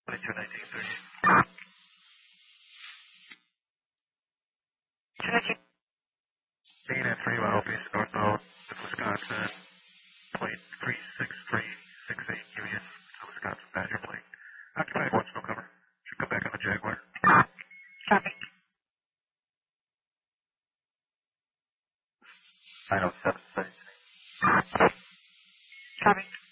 Being at 3 mile east northbound of Wisconsin, plate 36368 Union, Wisconsin Badger plate. Occupied once, no cover. Should come back on the Jaguar. Copy. 907. Copy.